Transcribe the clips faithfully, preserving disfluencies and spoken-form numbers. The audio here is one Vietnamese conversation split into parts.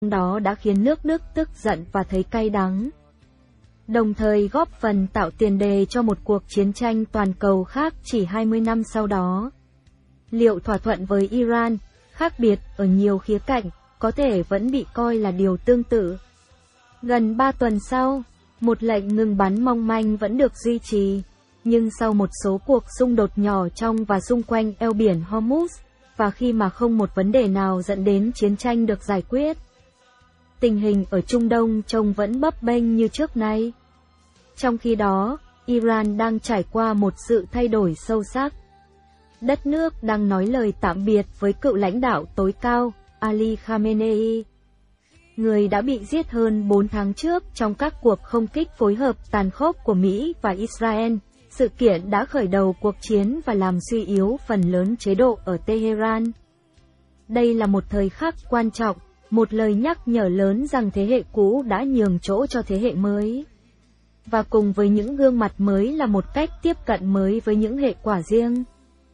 đó đã khiến nước Đức tức giận và thấy cay đắng, đồng thời góp phần tạo tiền đề cho một cuộc chiến tranh toàn cầu khác chỉ hai mươi năm sau đó. Liệu thỏa thuận với Iran, khác biệt ở nhiều khía cạnh, có thể vẫn bị coi là điều tương tự? Gần ba tuần sau, một lệnh ngừng bắn mong manh vẫn được duy trì, nhưng sau một số cuộc xung đột nhỏ trong và xung quanh eo biển Hormuz, và khi mà không một vấn đề nào dẫn đến chiến tranh được giải quyết, tình hình ở Trung Đông trông vẫn bấp bênh như trước nay. Trong khi đó, Iran đang trải qua một sự thay đổi sâu sắc. Đất nước đang nói lời tạm biệt với cựu lãnh đạo tối cao, Ali Khamenei, người đã bị giết hơn bốn tháng trước trong các cuộc không kích phối hợp tàn khốc của Mỹ và Israel. Sự kiện đã khởi đầu cuộc chiến và làm suy yếu phần lớn chế độ ở Tehran. Đây là một thời khắc quan trọng, một lời nhắc nhở lớn rằng thế hệ cũ đã nhường chỗ cho thế hệ mới. Và cùng với những gương mặt mới là một cách tiếp cận mới với những hệ quả riêng.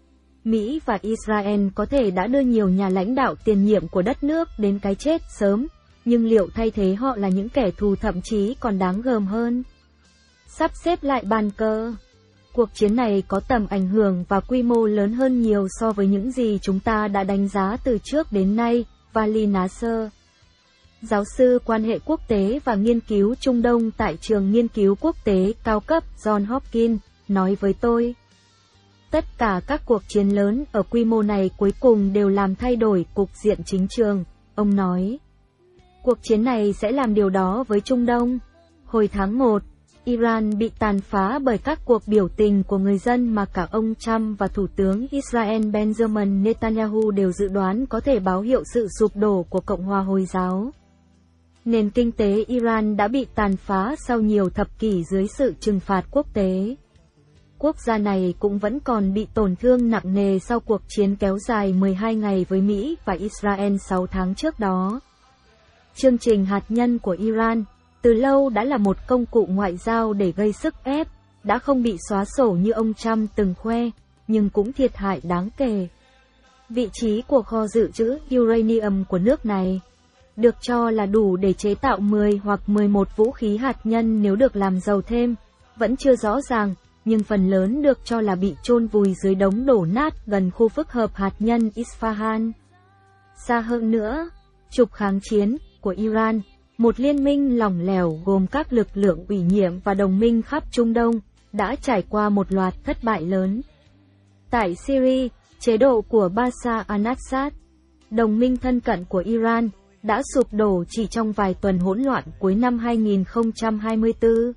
Mỹ và Israel có thể đã đưa nhiều nhà lãnh đạo tiền nhiệm của đất nước đến cái chết sớm, nhưng liệu thay thế họ là những kẻ thù thậm chí còn đáng gờm hơn? Sắp xếp lại bàn cờ. Cuộc chiến này có tầm ảnh hưởng và quy mô lớn hơn nhiều so với những gì chúng ta đã đánh giá từ trước đến nay, Vali Nasser, giáo sư quan hệ quốc tế và nghiên cứu Trung Đông tại trường nghiên cứu quốc tế cao cấp John Hopkins, nói với tôi. Tất cả các cuộc chiến lớn ở quy mô này cuối cùng đều làm thay đổi cục diện chính trường, ông nói. Cuộc chiến này sẽ làm điều đó với Trung Đông. Hồi tháng một, Iran bị tàn phá bởi các cuộc biểu tình của người dân mà cả ông Trump và Thủ tướng Israel Benjamin Netanyahu đều dự đoán có thể báo hiệu sự sụp đổ của Cộng hòa Hồi giáo. Nền kinh tế Iran đã bị tàn phá sau nhiều thập kỷ dưới sự trừng phạt quốc tế. Quốc gia này cũng vẫn còn bị tổn thương nặng nề sau cuộc chiến kéo dài mười hai ngày với Mỹ và Israel sáu tháng trước đó. Chương trình hạt nhân của Iran, từ lâu đã là một công cụ ngoại giao để gây sức ép, đã không bị xóa sổ như ông Trump từng khoe, nhưng cũng thiệt hại đáng kể. Vị trí của kho dự trữ uranium của nước này được cho là đủ để chế tạo mười hoặc mười một vũ khí hạt nhân nếu được làm giàu thêm, vẫn chưa rõ ràng, nhưng phần lớn được cho là bị chôn vùi dưới đống đổ nát gần khu phức hợp hạt nhân Isfahan. Xa hơn nữa, trục kháng chiến của Iran, một liên minh lỏng lẻo gồm các lực lượng ủy nhiệm và đồng minh khắp Trung Đông, đã trải qua một loạt thất bại lớn. Tại Syria, chế độ của Bashar al-Assad, đồng minh thân cận của Iran, đã sụp đổ chỉ trong vài tuần hỗn loạn cuối năm hai nghìn không trăm hai mươi tư.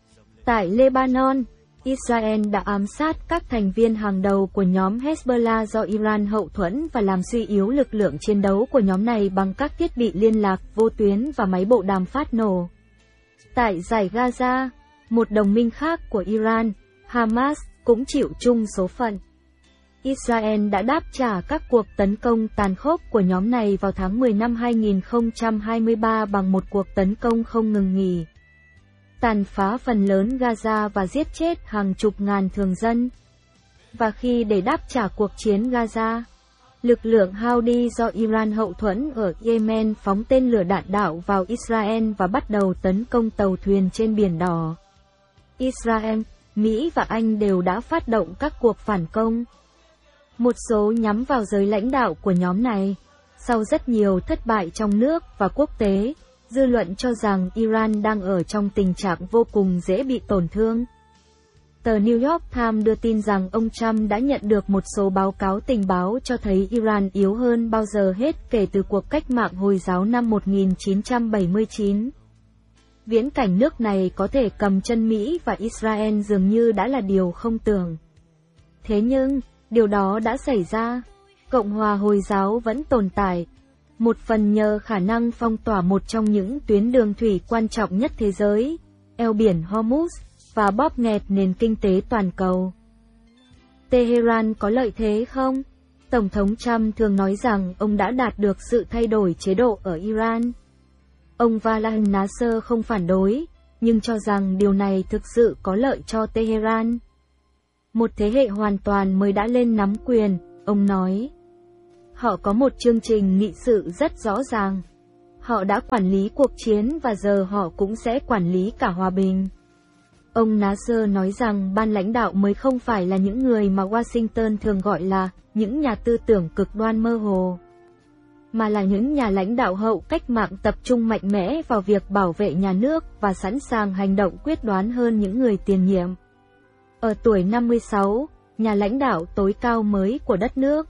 Tại Lebanon, Israel đã ám sát các thành viên hàng đầu của nhóm Hezbollah do Iran hậu thuẫn và làm suy yếu lực lượng chiến đấu của nhóm này bằng các thiết bị liên lạc vô tuyến và máy bộ đàm phát nổ. Tại Dải Gaza, một đồng minh khác của Iran, Hamas, cũng chịu chung số phận. Israel đã đáp trả các cuộc tấn công tàn khốc của nhóm này vào tháng mười năm hai nghìn không trăm hai mươi ba bằng một cuộc tấn công không ngừng nghỉ, tàn phá phần lớn Gaza và giết chết hàng chục ngàn thường dân. Và khi để đáp trả cuộc chiến Gaza, lực lượng Houthi do Iran hậu thuẫn ở Yemen phóng tên lửa đạn đạo vào Israel và bắt đầu tấn công tàu thuyền trên Biển Đỏ. Israel, Mỹ và Anh đều đã phát động các cuộc phản công, một số nhắm vào giới lãnh đạo của nhóm này. Sau rất nhiều thất bại trong nước và quốc tế, dư luận cho rằng Iran đang ở trong tình trạng vô cùng dễ bị tổn thương. Tờ New York Times đưa tin rằng ông Trump đã nhận được một số báo cáo tình báo cho thấy Iran yếu hơn bao giờ hết kể từ cuộc cách mạng Hồi giáo năm một nghìn chín trăm bảy mươi chín. Viễn cảnh nước này có thể cầm chân Mỹ và Israel dường như đã là điều không tưởng. Thế nhưng, điều đó đã xảy ra. Cộng hòa Hồi giáo vẫn tồn tại, một phần nhờ khả năng phong tỏa một trong những tuyến đường thủy quan trọng nhất thế giới, eo biển Hormuz, và bóp nghẹt nền kinh tế toàn cầu. Tehran có lợi thế không? Tổng thống Trump thường nói rằng ông đã đạt được sự thay đổi chế độ ở Iran. Ông Vali Nasser không phản đối, nhưng cho rằng điều này thực sự có lợi cho Tehran. Một thế hệ hoàn toàn mới đã lên nắm quyền, ông nói. Họ có một chương trình nghị sự rất rõ ràng. Họ đã quản lý cuộc chiến và giờ họ cũng sẽ quản lý cả hòa bình. Ông Nasser nói rằng ban lãnh đạo mới không phải là những người mà Washington thường gọi là những nhà tư tưởng cực đoan mơ hồ, mà là những nhà lãnh đạo hậu cách mạng tập trung mạnh mẽ vào việc bảo vệ nhà nước và sẵn sàng hành động quyết đoán hơn những người tiền nhiệm. Ở tuổi năm mươi sáu, nhà lãnh đạo tối cao mới của đất nước,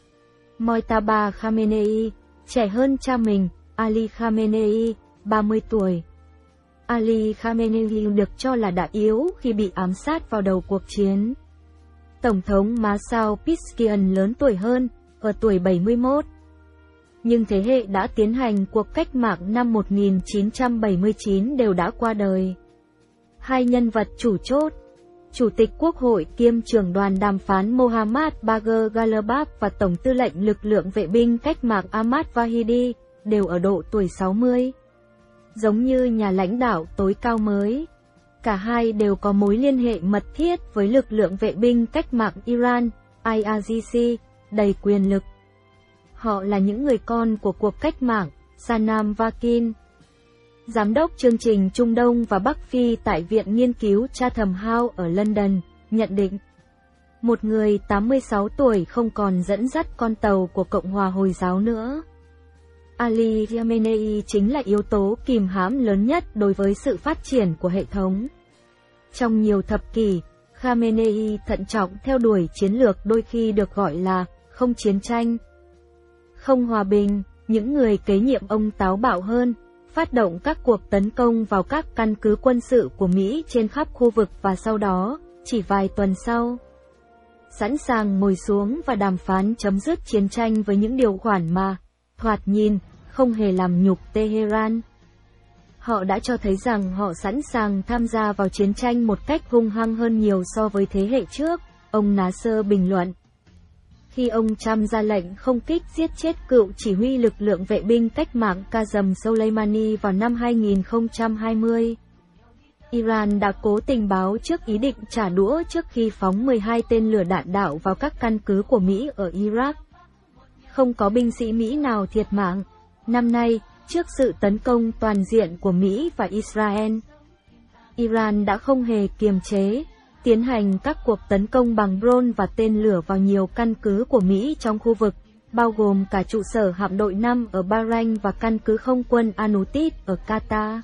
Mojtaba Khamenei, trẻ hơn cha mình, Ali Khamenei, ba mươi tuổi. Ali Khamenei được cho là đã yếu khi bị ám sát vào đầu cuộc chiến. Tổng thống Masoud Pezeshkian lớn tuổi hơn, ở tuổi bảy mươi mốt. Nhưng thế hệ đã tiến hành cuộc cách mạng năm một nghìn chín trăm bảy mươi chín đều đã qua đời. Hai nhân vật chủ chốt, Chủ tịch Quốc hội kiêm trưởng đoàn đàm phán Mohammad Bagher Ghalibaf và Tổng tư lệnh lực lượng vệ binh cách mạng Ahmad Vahidi, đều ở độ tuổi sáu mươi. Giống như nhà lãnh đạo tối cao mới, cả hai đều có mối liên hệ mật thiết với lực lượng vệ binh cách mạng Iran, I R G C, đầy quyền lực. Họ là những người con của cuộc cách mạng, Sanam Vakil, giám đốc chương trình Trung Đông và Bắc Phi tại Viện Nghiên cứu Chatham House ở London, nhận định. Một người tám mươi sáu tuổi không còn dẫn dắt con tàu của Cộng hòa Hồi giáo nữa. Ali Khamenei chính là yếu tố kìm hãm lớn nhất đối với sự phát triển của hệ thống. Trong nhiều thập kỷ, Khamenei thận trọng theo đuổi chiến lược đôi khi được gọi là không chiến tranh, không hòa bình. Những người kế nhiệm ông táo bạo hơn, phát động các cuộc tấn công vào các căn cứ quân sự của Mỹ trên khắp khu vực và sau đó, chỉ vài tuần sau, sẵn sàng ngồi xuống và đàm phán chấm dứt chiến tranh với những điều khoản mà, thoạt nhìn, không hề làm nhục Tehran. Họ đã cho thấy rằng họ sẵn sàng tham gia vào chiến tranh một cách hung hăng hơn nhiều so với thế hệ trước, ông Nasser bình luận. Khi ông Trump ra lệnh không kích giết chết cựu chỉ huy lực lượng vệ binh cách mạng Qasem Soleimani vào năm hai nghìn không trăm hai mươi, Iran đã cố tình báo trước ý định trả đũa trước khi phóng mười hai tên lửa đạn đạo vào các căn cứ của Mỹ ở Iraq. Không có binh sĩ Mỹ nào thiệt mạng. Năm nay, trước sự tấn công toàn diện của Mỹ và Israel, Iran đã không hề kiềm chế, tiến hành các cuộc tấn công bằng drone và tên lửa vào nhiều căn cứ của Mỹ trong khu vực, bao gồm cả trụ sở hạm đội năm ở Bahrain và căn cứ không quân Anutit ở Qatar.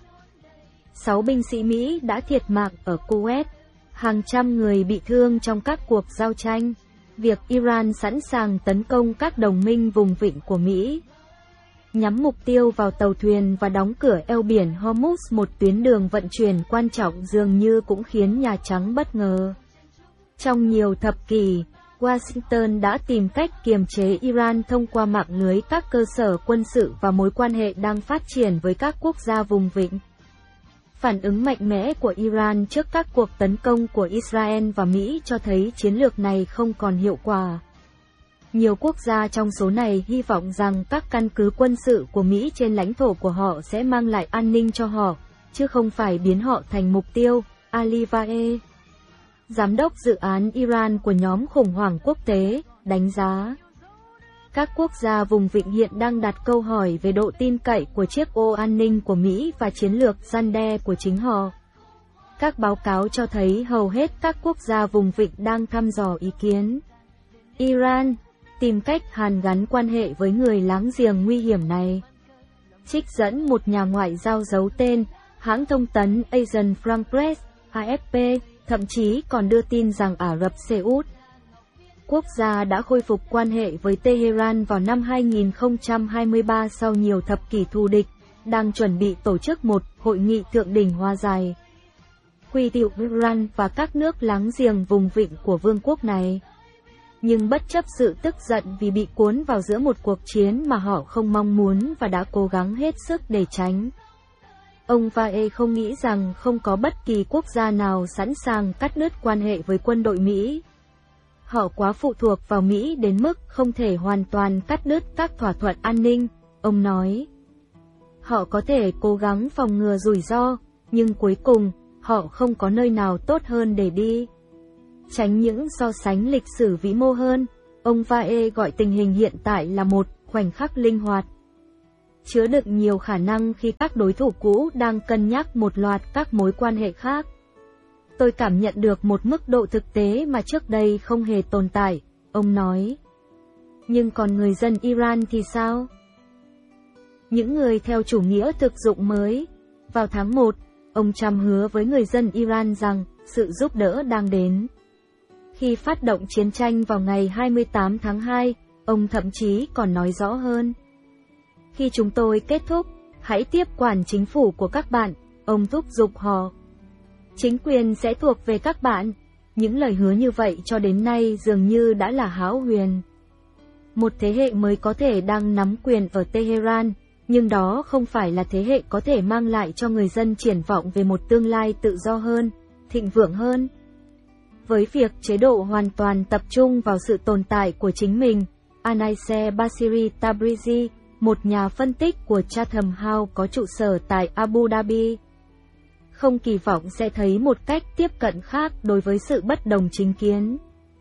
Sáu binh sĩ Mỹ đã thiệt mạng ở Kuwait, hàng trăm người bị thương trong các cuộc giao tranh. Việc Iran sẵn sàng tấn công các đồng minh vùng vịnh của Mỹ, nhắm mục tiêu vào tàu thuyền và đóng cửa eo biển Hormuz, một tuyến đường vận chuyển quan trọng, dường như cũng khiến Nhà Trắng bất ngờ. Trong nhiều thập kỷ, Washington đã tìm cách kiềm chế Iran thông qua mạng lưới các cơ sở quân sự và mối quan hệ đang phát triển với các quốc gia vùng vịnh. Phản ứng mạnh mẽ của Iran trước các cuộc tấn công của Israel và Mỹ cho thấy chiến lược này không còn hiệu quả. Nhiều quốc gia trong số này hy vọng rằng các căn cứ quân sự của Mỹ trên lãnh thổ của họ sẽ mang lại an ninh cho họ, chứ không phải biến họ thành mục tiêu, Ali Vaeh, giám đốc dự án Iran của nhóm khủng hoảng quốc tế, đánh giá. Các quốc gia vùng vịnh hiện đang đặt câu hỏi về độ tin cậy của chiếc ô an ninh của Mỹ và chiến lược răn đe của chính họ. Các báo cáo cho thấy hầu hết các quốc gia vùng vịnh đang thăm dò ý kiến Iran, tìm cách hàn gắn quan hệ với người láng giềng nguy hiểm này. Trích dẫn một nhà ngoại giao giấu tên, hãng thông tấn Asian Front Press, A F P, thậm chí còn đưa tin rằng Ả Rập Xê Út, quốc gia đã khôi phục quan hệ với Tehran vào năm hai nghìn không trăm hai mươi ba sau nhiều thập kỷ thù địch, đang chuẩn bị tổ chức một hội nghị thượng đỉnh hòa giải, quy tụ Iran và các nước láng giềng vùng vịnh của vương quốc này. Nhưng bất chấp sự tức giận vì bị cuốn vào giữa một cuộc chiến mà họ không mong muốn và đã cố gắng hết sức để tránh, ông Vaeh không nghĩ rằng không có bất kỳ quốc gia nào sẵn sàng cắt đứt quan hệ với quân đội Mỹ. Họ quá phụ thuộc vào Mỹ đến mức không thể hoàn toàn cắt đứt các thỏa thuận an ninh, ông nói. Họ có thể cố gắng phòng ngừa rủi ro, nhưng cuối cùng, họ không có nơi nào tốt hơn để đi. Tránh những so sánh lịch sử vĩ mô hơn, ông Vaeh gọi tình hình hiện tại là một khoảnh khắc linh hoạt. chứa đựng nhiều khả năng khi các đối thủ cũ đang cân nhắc một loạt các mối quan hệ khác. Tôi cảm nhận được một mức độ thực tế mà trước đây không hề tồn tại, ông nói. Nhưng còn người dân Iran thì sao? Những người theo chủ nghĩa thực dụng mới. Vào tháng một, ông Trump hứa với người dân Iran rằng sự giúp đỡ đang đến. Khi phát động chiến tranh vào ngày hai mươi tám tháng hai, ông thậm chí còn nói rõ hơn. Khi chúng tôi kết thúc, hãy tiếp quản chính phủ của các bạn, ông thúc giục họ. Chính quyền sẽ thuộc về các bạn. Những lời hứa như vậy cho đến nay dường như đã là hão huyền. Một thế hệ mới có thể đang nắm quyền ở Tehran, nhưng đó không phải là thế hệ có thể mang lại cho người dân triển vọng về một tương lai tự do hơn, thịnh vượng hơn. Với việc chế độ hoàn toàn tập trung vào sự tồn tại của chính mình, Anaise Basiri Tabrizi, một nhà phân tích của Chatham House có trụ sở tại Abu Dhabi, không kỳ vọng sẽ thấy một cách tiếp cận khác đối với sự bất đồng chính kiến.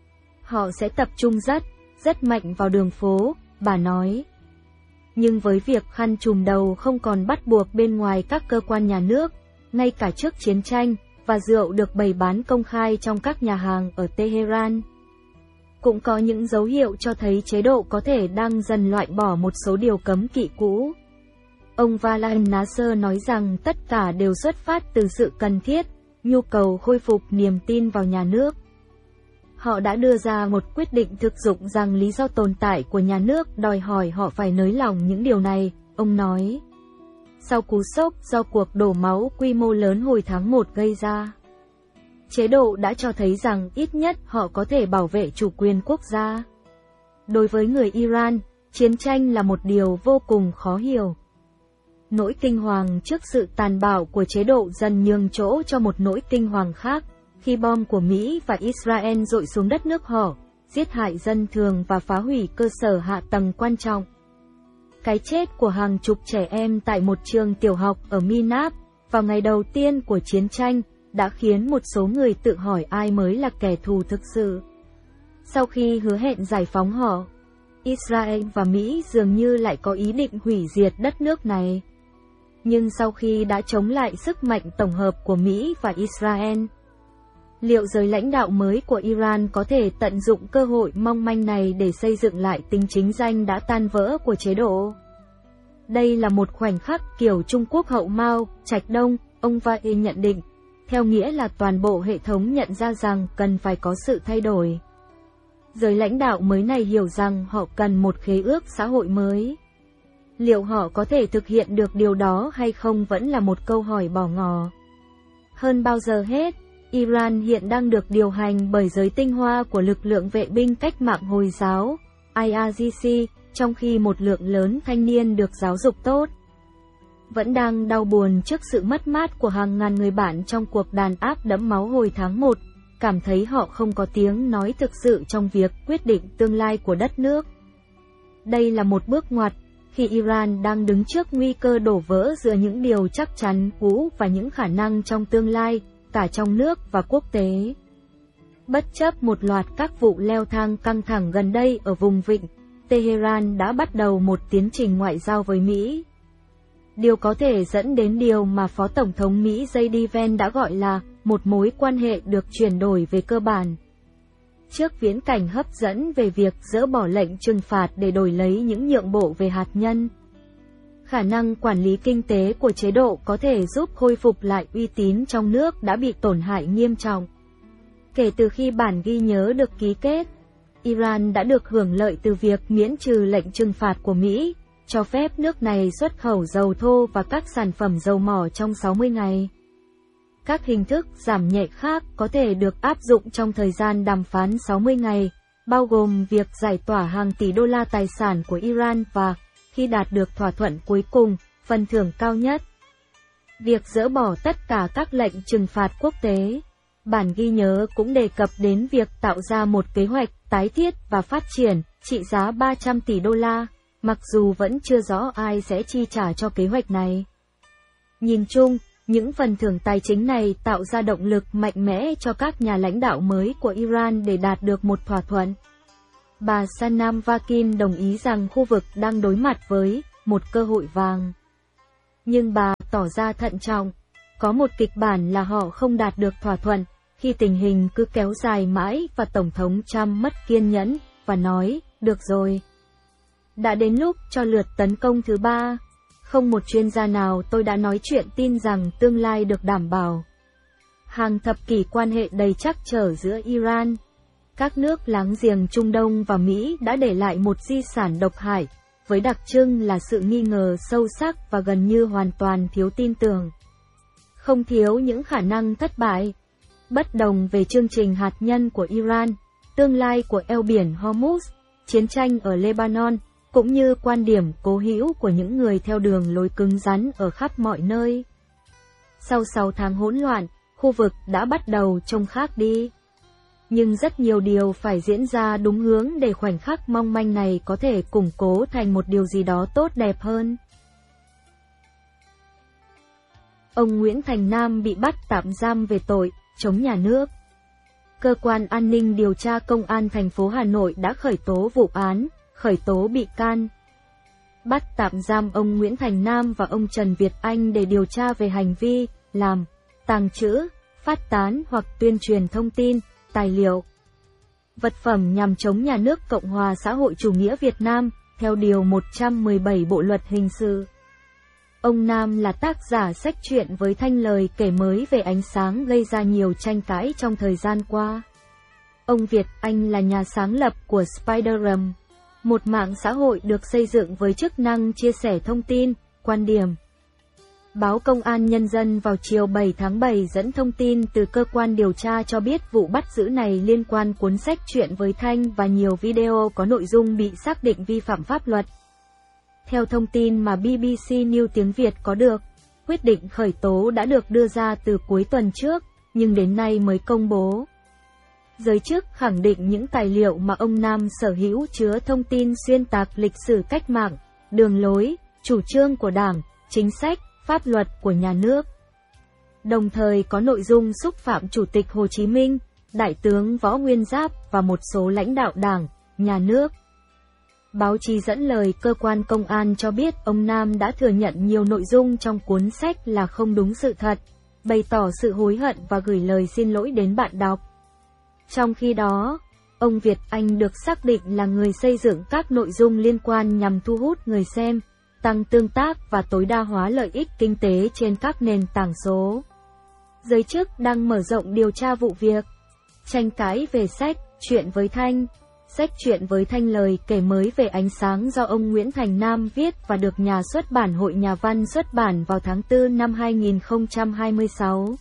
Họ sẽ tập trung rất, rất mạnh vào đường phố, bà nói. Nhưng với việc khăn trùm đầu không còn bắt buộc bên ngoài các cơ quan nhà nước, ngay cả trước chiến tranh, và rượu được bày bán công khai trong các nhà hàng ở Tehran, cũng có những dấu hiệu cho thấy chế độ có thể đang dần loại bỏ một số điều cấm kỵ cũ. Ông Valan Nasser nói rằng tất cả đều xuất phát từ sự cần thiết, nhu cầu khôi phục niềm tin vào nhà nước. Họ đã đưa ra một quyết định thực dụng rằng lý do tồn tại của nhà nước đòi hỏi họ phải nới lỏng những điều này, ông nói. Sau cú sốc do cuộc đổ máu quy mô lớn hồi tháng một gây ra, chế độ đã cho thấy rằng ít nhất họ có thể bảo vệ chủ quyền quốc gia. Đối với người Iran, chiến tranh là một điều vô cùng khó hiểu. Nỗi kinh hoàng trước sự tàn bạo của chế độ dần nhường chỗ cho một nỗi kinh hoàng khác, khi bom của Mỹ và Israel dội xuống đất nước họ, giết hại dân thường và phá hủy cơ sở hạ tầng quan trọng. Cái chết của hàng chục trẻ em tại một trường tiểu học ở Minab, vào ngày đầu tiên của chiến tranh, đã khiến một số người tự hỏi ai mới là kẻ thù thực sự. Sau khi hứa hẹn giải phóng họ, Israel và Mỹ dường như lại có ý định hủy diệt đất nước này. Nhưng sau khi đã chống lại sức mạnh tổng hợp của Mỹ và Israel, liệu giới lãnh đạo mới của Iran có thể tận dụng cơ hội mong manh này để xây dựng lại tính chính danh đã tan vỡ của chế độ? Đây là một khoảnh khắc kiểu Trung Quốc hậu Mao, Trạch Đông, ông Vae nhận định, theo nghĩa là toàn bộ hệ thống nhận ra rằng cần phải có sự thay đổi. Giới lãnh đạo mới này hiểu rằng họ cần một khế ước xã hội mới. Liệu họ có thể thực hiện được điều đó hay không vẫn là một câu hỏi bỏ ngỏ. Hơn bao giờ hết, Iran hiện đang được điều hành bởi giới tinh hoa của lực lượng vệ binh cách mạng Hồi giáo, I R G C, trong khi một lượng lớn thanh niên được giáo dục tốt vẫn đang đau buồn trước sự mất mát của hàng ngàn người bạn trong cuộc đàn áp đẫm máu hồi tháng một, cảm thấy họ không có tiếng nói thực sự trong việc quyết định tương lai của đất nước. Đây là một bước ngoặt, khi Iran đang đứng trước nguy cơ đổ vỡ giữa những điều chắc chắn cũ và những khả năng trong tương lai, cả trong nước và quốc tế. Bất chấp một loạt các vụ leo thang căng thẳng gần đây ở vùng vịnh, Tehran đã bắt đầu một tiến trình ngoại giao với Mỹ. Điều có thể dẫn đến điều mà Phó Tổng thống Mỹ J D Vance đã gọi là một mối quan hệ được chuyển đổi về cơ bản. Trước viễn cảnh hấp dẫn về việc dỡ bỏ lệnh trừng phạt để đổi lấy những nhượng bộ về hạt nhân, khả năng quản lý kinh tế của chế độ có thể giúp khôi phục lại uy tín trong nước đã bị tổn hại nghiêm trọng. Kể từ khi bản ghi nhớ được ký kết, Iran đã được hưởng lợi từ việc miễn trừ lệnh trừng phạt của Mỹ, cho phép nước này xuất khẩu dầu thô và các sản phẩm dầu mỏ trong sáu mươi ngày. Các hình thức giảm nhẹ khác có thể được áp dụng trong thời gian đàm phán sáu mươi ngày, bao gồm việc giải tỏa hàng tỷ đô la tài sản của Iran và, khi đạt được thỏa thuận cuối cùng, phần thưởng cao nhất, việc dỡ bỏ tất cả các lệnh trừng phạt quốc tế. Bản ghi nhớ cũng đề cập đến việc tạo ra một kế hoạch tái thiết và phát triển trị giá ba trăm tỷ đô la, mặc dù vẫn chưa rõ ai sẽ chi trả cho kế hoạch này. Nhìn chung, những phần thưởng tài chính này tạo ra động lực mạnh mẽ cho các nhà lãnh đạo mới của Iran để đạt được một thỏa thuận. Bà Sanam Vakil đồng ý rằng khu vực đang đối mặt với một cơ hội vàng. Nhưng bà tỏ ra thận trọng. Có một kịch bản là họ không đạt được thỏa thuận, khi tình hình cứ kéo dài mãi và Tổng thống Trump mất kiên nhẫn, và nói, được rồi. Đã đến lúc cho lượt tấn công thứ ba. Không một chuyên gia nào tôi đã nói chuyện tin rằng tương lai được đảm bảo. Hàng thập kỷ quan hệ đầy trắc trở giữa Iran, các nước láng giềng Trung Đông và Mỹ đã để lại một di sản độc hại, với đặc trưng là sự nghi ngờ sâu sắc và gần như hoàn toàn thiếu tin tưởng. Không thiếu những khả năng thất bại. Bất đồng về chương trình hạt nhân của Iran, tương lai của eo biển Hormuz, chiến tranh ở Lebanon, cũng như quan điểm cố hữu của những người theo đường lối cứng rắn ở khắp mọi nơi. Sau sáu tháng hỗn loạn, khu vực đã bắt đầu trông khác đi. Nhưng rất nhiều điều phải diễn ra đúng hướng để khoảnh khắc mong manh này có thể củng cố thành một điều gì đó tốt đẹp hơn. Ông Nguyễn Thành Nam bị bắt tạm giam về tội chống nhà nước. Cơ quan an ninh điều tra Công an thành phố Hà Nội đã khởi tố vụ án, khởi tố bị can, bắt tạm giam ông Nguyễn Thành Nam và ông Trần Việt Anh để điều tra về hành vi làm, tàng trữ, phát tán hoặc tuyên truyền thông tin, tài liệu, vật phẩm nhằm chống nhà nước Cộng hòa xã hội chủ nghĩa Việt Nam, theo Điều một trăm mười bảy Bộ Luật Hình sự. Ông Nam là tác giả sách truyện với thanh lời kể mới về ánh sáng gây ra nhiều tranh cãi trong thời gian qua. Ông Việt Anh là nhà sáng lập của Spiderram, một mạng xã hội được xây dựng với chức năng chia sẻ thông tin, quan điểm. Báo Công an Nhân dân vào chiều bảy tháng bảy dẫn thông tin từ cơ quan điều tra cho biết vụ bắt giữ này liên quan cuốn sách truyện với Thanh và nhiều video có nội dung bị xác định vi phạm pháp luật. Theo thông tin mà bê bê xê News tiếng Việt có được, quyết định khởi tố đã được đưa ra từ cuối tuần trước, nhưng đến nay mới công bố. Giới chức khẳng định những tài liệu mà ông Nam sở hữu chứa thông tin xuyên tạc lịch sử cách mạng, đường lối, chủ trương của Đảng, chính sách, pháp luật của nhà nước. Đồng thời có nội dung xúc phạm Chủ tịch Hồ Chí Minh, Đại tướng Võ Nguyên Giáp và một số lãnh đạo Đảng, nhà nước. Báo chí dẫn lời cơ quan công an cho biết ông Nam đã thừa nhận nhiều nội dung trong cuốn sách là không đúng sự thật, bày tỏ sự hối hận và gửi lời xin lỗi đến bạn đọc. Trong khi đó, ông Việt Anh được xác định là người xây dựng các nội dung liên quan nhằm thu hút người xem, tăng tương tác và tối đa hóa lợi ích kinh tế trên các nền tảng số. Giới chức đang mở rộng điều tra vụ việc. Tranh cãi về sách Chuyện với Thanh. Sách Chuyện với Thanh lời kể mới về ánh sáng do ông Nguyễn Thành Nam viết và được nhà xuất bản Hội Nhà văn xuất bản vào tháng tư năm hai nghìn không trăm hai mươi sáu.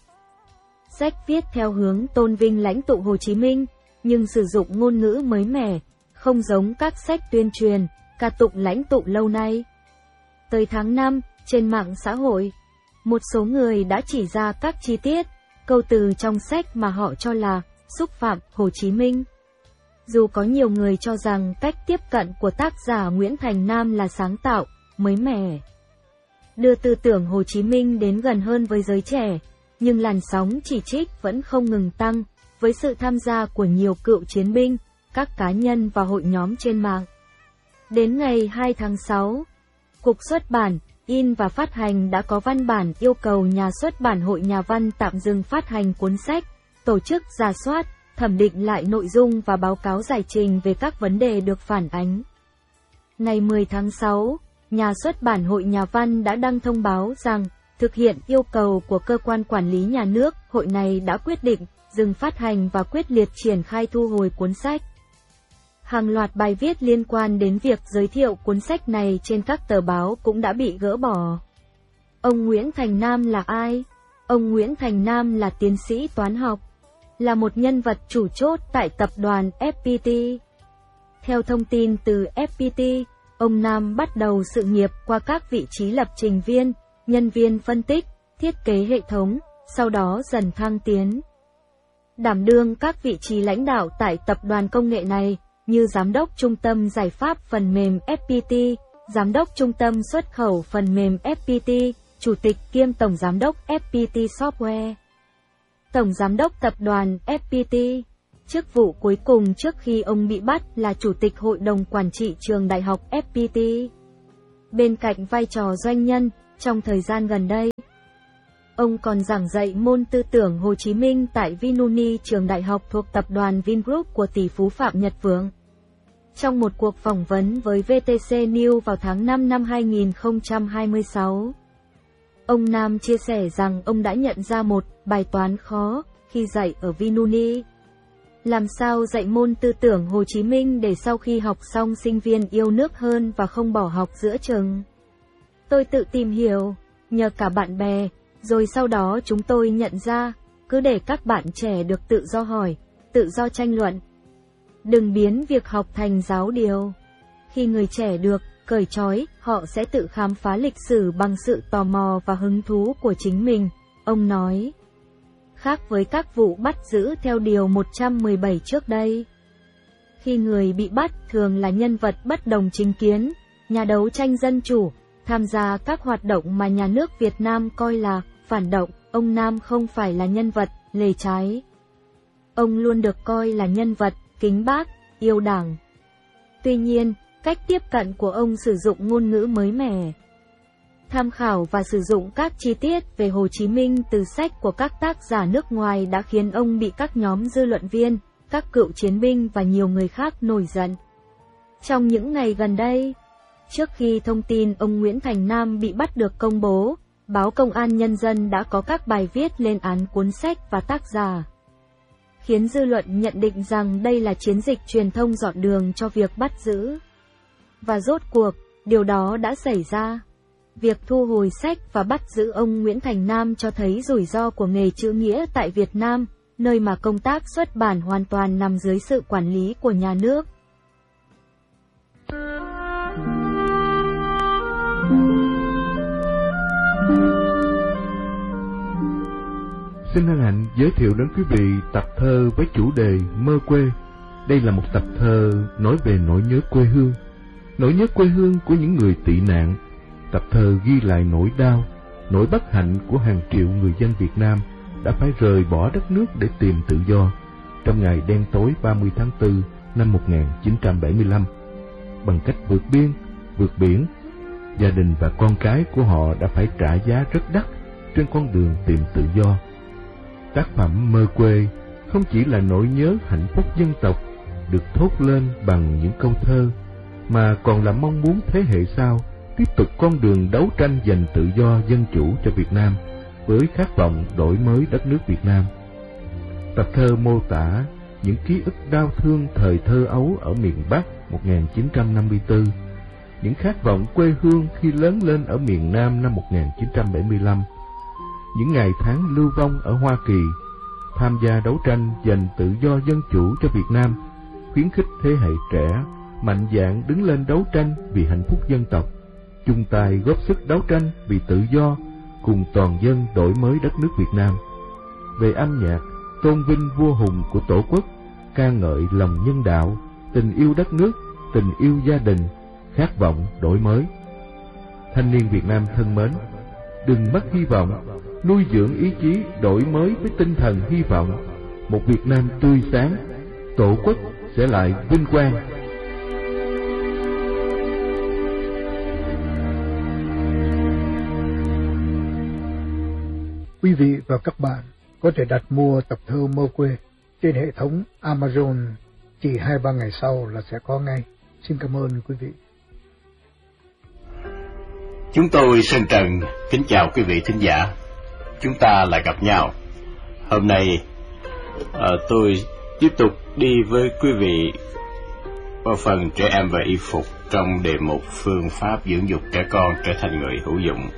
Sách viết theo hướng tôn vinh lãnh tụ Hồ Chí Minh, nhưng sử dụng ngôn ngữ mới mẻ, không giống các sách tuyên truyền, ca tụng lãnh tụ lâu nay. Tới tháng năm, trên mạng xã hội, một số người đã chỉ ra các chi tiết, câu từ trong sách mà họ cho là xúc phạm Hồ Chí Minh. Dù có nhiều người cho rằng cách tiếp cận của tác giả Nguyễn Thành Nam là sáng tạo, mới mẻ, đưa tư tưởng Hồ Chí Minh đến gần hơn với giới trẻ, nhưng làn sóng chỉ trích vẫn không ngừng tăng, với sự tham gia của nhiều cựu chiến binh, các cá nhân và hội nhóm trên mạng. Đến ngày hai tháng sáu, Cục Xuất bản, In và Phát hành đã có văn bản yêu cầu nhà xuất bản Hội Nhà văn tạm dừng phát hành cuốn sách, tổ chức rà soát, thẩm định lại nội dung và báo cáo giải trình về các vấn đề được phản ánh. Ngày mười tháng sáu, nhà xuất bản Hội Nhà văn đã đăng thông báo rằng, thực hiện yêu cầu của cơ quan quản lý nhà nước, hội này đã quyết định dừng phát hành và quyết liệt triển khai thu hồi cuốn sách. Hàng loạt bài viết liên quan đến việc giới thiệu cuốn sách này trên các tờ báo cũng đã bị gỡ bỏ. Ông Nguyễn Thành Nam là ai? Ông Nguyễn Thành Nam là tiến sĩ toán học, là một nhân vật chủ chốt tại tập đoàn ép pê tê. Theo thông tin từ ép pê tê, ông Nam bắt đầu sự nghiệp qua các vị trí lập trình viên, nhân viên phân tích, thiết kế hệ thống, sau đó dần thăng tiến, đảm đương các vị trí lãnh đạo tại tập đoàn công nghệ này, như Giám đốc Trung tâm Giải pháp Phần mềm ép pê tê, Giám đốc Trung tâm Xuất khẩu Phần mềm ép pê tê, Chủ tịch kiêm Tổng Giám đốc ép pê tê Software, Tổng Giám đốc Tập đoàn ép pê tê. Chức vụ cuối cùng trước khi ông bị bắt là Chủ tịch Hội đồng Quản trị Trường Đại học ép pê tê. Bên cạnh vai trò doanh nhân, trong thời gian gần đây, ông còn giảng dạy môn tư tưởng Hồ Chí Minh tại Vinuni, trường đại học thuộc tập đoàn Vingroup của tỷ phú Phạm Nhật Vượng. Trong một cuộc phỏng vấn với vê tê xê News vào tháng năm năm hai nghìn không trăm hai mươi sáu, ông Nam chia sẻ rằng ông đã nhận ra một bài toán khó khi dạy ở Vinuni. Làm sao dạy môn tư tưởng Hồ Chí Minh để sau khi học xong sinh viên yêu nước hơn và không bỏ học giữa chừng? Tôi tự tìm hiểu, nhờ cả bạn bè, rồi sau đó chúng tôi nhận ra, cứ để các bạn trẻ được tự do hỏi, tự do tranh luận. Đừng biến việc học thành giáo điều. Khi người trẻ được cởi trói, họ sẽ tự khám phá lịch sử bằng sự tò mò và hứng thú của chính mình, ông nói. Khác với các vụ bắt giữ theo Điều một trăm mười bảy trước đây. Khi người bị bắt thường là nhân vật bất đồng chính kiến, nhà đấu tranh dân chủ, tham gia các hoạt động mà nhà nước Việt Nam coi là phản động, ông Nam không phải là nhân vật lề trái. Ông luôn được coi là nhân vật kính bác, yêu Đảng. Tuy nhiên, cách tiếp cận của ông sử dụng ngôn ngữ mới mẻ, tham khảo và sử dụng các chi tiết về Hồ Chí Minh từ sách của các tác giả nước ngoài đã khiến ông bị các nhóm dư luận viên, các cựu chiến binh và nhiều người khác nổi giận. Trong những ngày gần đây, trước khi thông tin ông Nguyễn Thành Nam bị bắt được công bố, báo Công an Nhân dân đã có các bài viết lên án cuốn sách và tác giả, khiến dư luận nhận định rằng đây là chiến dịch truyền thông dọn đường cho việc bắt giữ. Và rốt cuộc, điều đó đã xảy ra. Việc thu hồi sách và bắt giữ ông Nguyễn Thành Nam cho thấy rủi ro của nghề chữ nghĩa tại Việt Nam, nơi mà công tác xuất bản hoàn toàn nằm dưới sự quản lý của nhà nước. Xin hân hạnh giới thiệu đến quý vị tập thơ với chủ đề Mơ quê. Đây là một tập thơ nói về nỗi nhớ quê hương, nỗi nhớ quê hương của những người tị nạn. Tập thơ ghi lại nỗi đau, nỗi bất hạnh của hàng triệu người dân Việt Nam đã phải rời bỏ đất nước để tìm tự do trong ngày đen tối ba mươi tháng tư năm một nghìn chín trăm bảy mươi lăm. Bằng cách vượt biên, vượt biển, gia đình và con cái của họ đã phải trả giá rất đắt trên con đường tìm tự do. Tác phẩm Mơ quê không chỉ là nỗi nhớ hạnh phúc dân tộc được thốt lên bằng những câu thơ, mà còn là mong muốn thế hệ sau tiếp tục con đường đấu tranh giành tự do dân chủ cho Việt Nam với khát vọng đổi mới đất nước Việt Nam. Tập thơ mô tả những ký ức đau thương thời thơ ấu ở miền Bắc một nghìn chín trăm năm mươi tư, những khát vọng quê hương khi lớn lên ở miền Nam năm một nghìn chín trăm bảy mươi lăm, những ngày tháng lưu vong ở Hoa Kỳ, tham gia đấu tranh giành tự do dân chủ cho Việt Nam, khuyến khích thế hệ trẻ mạnh dạn đứng lên đấu tranh vì hạnh phúc dân tộc, chung tay góp sức đấu tranh vì tự do, cùng toàn dân đổi mới đất nước Việt Nam. Về âm nhạc, tôn vinh vua hùng của Tổ quốc, ca ngợi lòng nhân đạo, tình yêu đất nước, tình yêu gia đình, khát vọng đổi mới. Thanh niên Việt Nam thân mến, đừng mất hy vọng, nuôi dưỡng ý chí đổi mới với tinh thần hy vọng. Một Việt Nam tươi sáng, Tổ quốc sẽ lại vinh quang. Quý vị và các bạn có thể đặt mua tập thơ Mơ quê trên hệ thống Amazon, chỉ hai ba ngày sau là sẽ có ngay. Xin cảm ơn quý vị. Chúng tôi Sơn Trần kính chào quý vị thính giả. Chúng ta lại gặp nhau. Hôm nay à, tôi tiếp tục đi với quý vị vào phần trẻ em và y phục trong đề mục phương pháp dưỡng dục trẻ con trở thành người hữu dụng.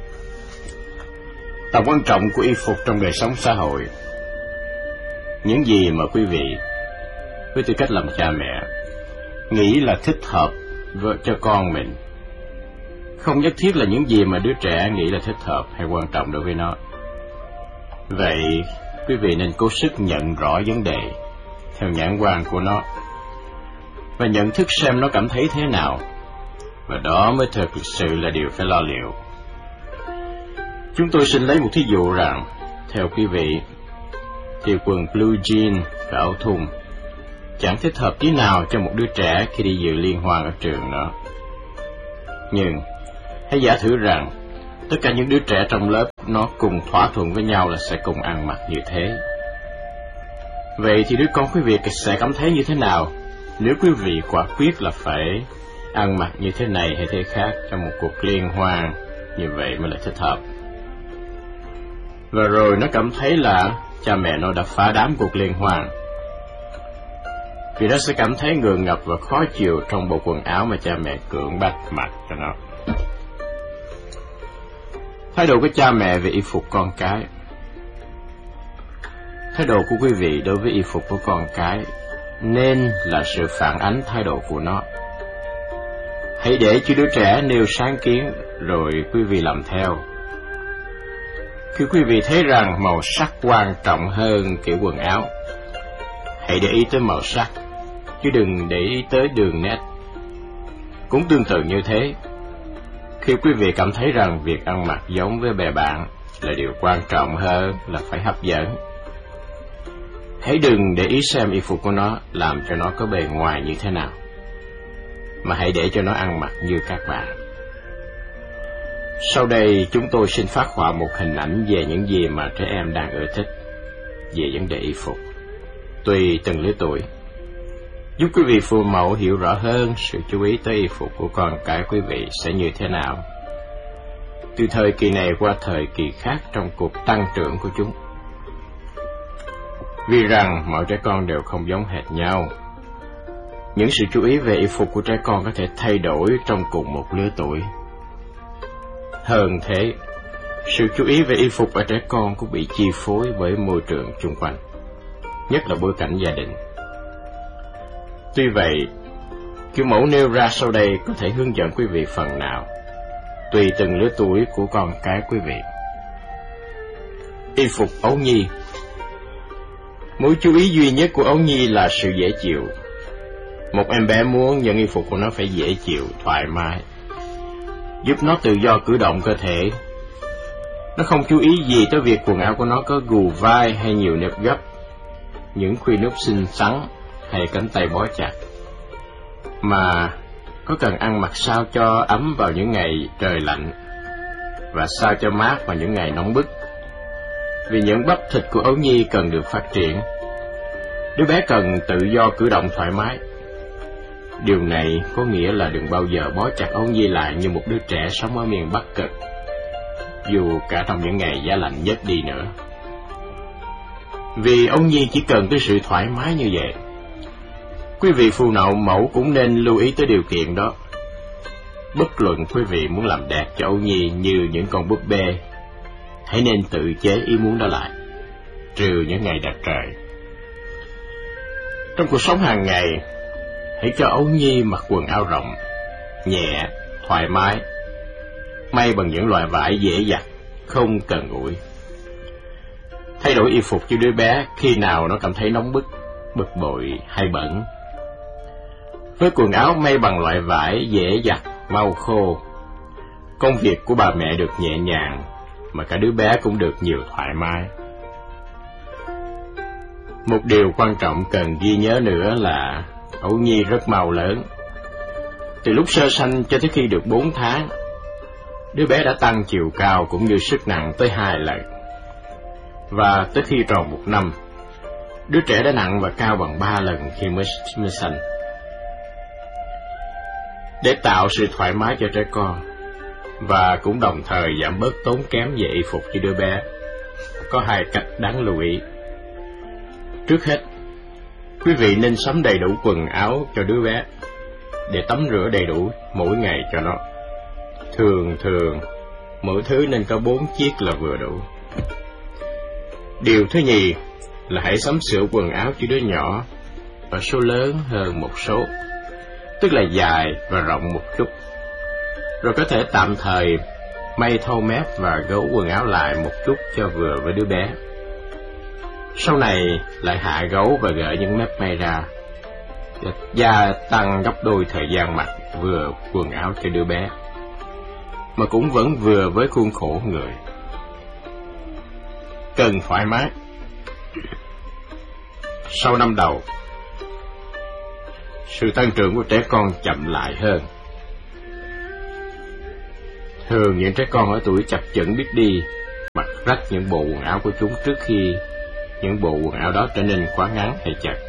Tầm quan trọng của y phục trong đời sống xã hội. Những gì mà quý vị với tư cách làm cha mẹ nghĩ là thích hợp với cho con mình, không nhất thiết là những gì mà đứa trẻ nghĩ là thích hợp hay quan trọng đối với nó. Vậy quý vị nên cố sức nhận rõ vấn đề theo nhãn quan của nó và nhận thức xem nó cảm thấy thế nào, và đó mới thực sự là điều phải lo liệu. Chúng tôi xin lấy một thí dụ rằng, theo quý vị, thì quần blue jean và áo thun chẳng thích hợp tí nào cho một đứa trẻ khi đi dự liên hoan ở trường nữa. Nhưng Hãy giả thử rằng tất cả những đứa trẻ trong lớp nó cùng thỏa thuận với nhau là sẽ cùng ăn mặc như thế. Vậy thì đứa con quý vị sẽ cảm thấy như thế nào nếu quý vị quả quyết là phải ăn mặc như thế này hay thế khác trong một cuộc liên hoan như vậy mới là thích hợp? Và rồi nó cảm thấy là cha mẹ nó đã phá đám cuộc liên hoan, vì nó sẽ cảm thấy ngượng ngập và khó chịu trong bộ quần áo mà cha mẹ cưỡng bắt mặc cho nó. Thái độ của cha mẹ về y phục con cái. Thái độ của quý vị đối với y phục của con cái nên là sự phản ánh thái độ của nó. Hãy để cho đứa trẻ nêu sáng kiến rồi quý vị làm theo. Khi quý vị thấy rằng màu sắc quan trọng hơn kiểu quần áo, hãy để ý tới màu sắc, chứ đừng để ý tới đường nét. Cũng tương tự như thế, khi quý vị cảm thấy rằng việc ăn mặc giống với bè bạn là điều quan trọng hơn là phải hấp dẫn, hãy đừng để ý xem y phục của nó làm cho nó có bề ngoài như thế nào, mà hãy để cho nó ăn mặc như các bạn. Sau đây chúng tôi xin phát họa một hình ảnh về những gì mà trẻ em đang ưa thích về vấn đề y phục, tùy từng lứa tuổi, giúp quý vị phụ mẫu hiểu rõ hơn sự chú ý tới y phục của con cái quý vị sẽ như thế nào, từ thời kỳ này qua thời kỳ khác trong cuộc tăng trưởng của chúng. Vì rằng mọi trẻ con đều không giống hệt nhau, những sự chú ý về y phục của trẻ con có thể thay đổi trong cùng một lứa tuổi. Hơn thế, sự chú ý về y phục ở trẻ con cũng bị chi phối bởi môi trường chung quanh, nhất là bối cảnh gia đình. Tuy vậy, kiểu mẫu nêu ra sau đây có thể hướng dẫn quý vị phần nào, tùy từng lứa tuổi của con cái quý vị. Y phục ấu nhi. Mối chú ý duy nhất của ấu nhi là sự dễ chịu. Một em bé muốn những y phục của nó phải dễ chịu, thoải mái, giúp nó tự do cử động cơ thể. Nó không chú ý gì tới việc quần áo của nó có gù vai hay nhiều nếp gấp, những khuy nút xinh xắn hay cánh tay bó chặt, mà có cần ăn mặc sao cho ấm vào những ngày trời lạnh và sao cho mát vào những ngày nóng bức. Vì những bắp thịt của ấu nhi cần được phát triển, đứa bé cần tự do cử động thoải mái. Điều này có nghĩa là đừng bao giờ bó chặt ấu nhi lại như một đứa trẻ sống ở miền Bắc Cực, dù cả trong những ngày giá lạnh nhất đi nữa. Vì ấu nhi chỉ cần tới sự thoải mái như vậy. Quý vị phụ nữ mẫu cũng nên lưu ý tới điều kiện đó. Bất luận quý vị muốn làm đẹp cho ấu nhi như những con búp bê, hãy nên tự chế ý muốn đó lại, trừ những ngày đẹp trời. Trong cuộc sống hàng ngày, hãy cho ấu nhi mặc quần áo rộng, nhẹ, thoải mái, may bằng những loại vải dễ giặt, không cần ủi. Thay đổi y phục cho đứa bé khi nào nó cảm thấy nóng bức, bực bội hay bẩn. Với quần áo may bằng loại vải dễ giặt, mau khô, công việc của bà mẹ được nhẹ nhàng, mà cả đứa bé cũng được nhiều thoải mái. Một điều quan trọng cần ghi nhớ nữa là ấu nhi rất mau lớn. Từ lúc sơ sanh cho tới khi được bốn tháng, đứa bé đã tăng chiều cao cũng như sức nặng tới hai lần. Và tới khi tròn một năm, đứa trẻ đã nặng và cao bằng ba lần khi mới, mới sanh. Để tạo sự thoải mái cho trẻ con, và cũng đồng thời giảm bớt tốn kém về y phục cho đứa bé, có hai cách đáng lưu ý. Trước hết, quý vị nên sắm đầy đủ quần áo cho đứa bé, để tắm rửa đầy đủ mỗi ngày cho nó. Thường thường, mỗi thứ nên có bốn chiếc là vừa đủ. Điều thứ nhì là hãy sắm sửa quần áo cho đứa nhỏ ở số lớn hơn một số, tức là dài và rộng một chút, rồi có thể tạm thời may thâu mép và gấu quần áo lại một chút cho vừa với đứa bé. Sau này lại hạ gấu và gỡ những mép may ra, gia tăng gấp đôi thời gian mặc vừa quần áo cho đứa bé, mà cũng vẫn vừa với khuôn khổ người. Cần thoải mái. Sau năm đầu, sự tăng trưởng của trẻ con chậm lại hơn. Thường những trẻ con ở tuổi chập chững biết đi mặc rách những bộ quần áo của chúng trước khi những bộ quần áo đó trở nên quá ngắn hay chật.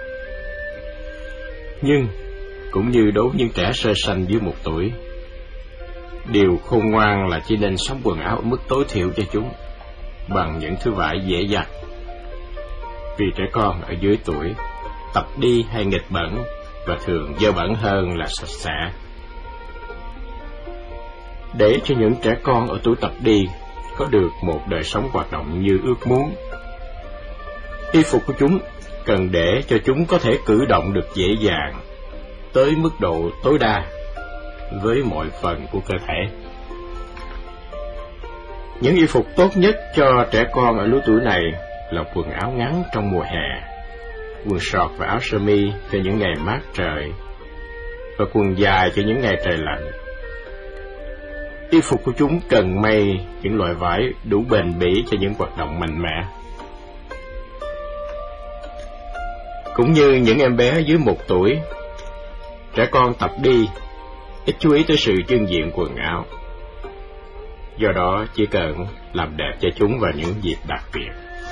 Nhưng cũng như đối với những trẻ sơ sanh dưới một tuổi, điều khôn ngoan là chỉ nên sắm quần áo ở mức tối thiểu cho chúng bằng những thứ vải dễ giặt. Vì trẻ con ở dưới tuổi tập đi hay nghịch bẩn và thường dơ bẩn hơn là sạch sẽ. Để cho những trẻ con ở tuổi tập đi có được một đời sống hoạt động như ước muốn, y phục của chúng cần để cho chúng có thể cử động được dễ dàng tới mức độ tối đa với mọi phần của cơ thể. Những y phục tốt nhất cho trẻ con ở lứa tuổi này là quần áo ngắn trong mùa hè, quần sọt và áo sơ mi cho những ngày mát trời, và quần dài cho những ngày trời lạnh. Y phục của chúng cần may những loại vải đủ bền bỉ cho những hoạt động mạnh mẽ. Cũng như những em bé dưới một tuổi, trẻ con tập đi ít chú ý tới sự trưng diện quần áo. Do đó chỉ cần làm đẹp cho chúng vào những dịp đặc biệt.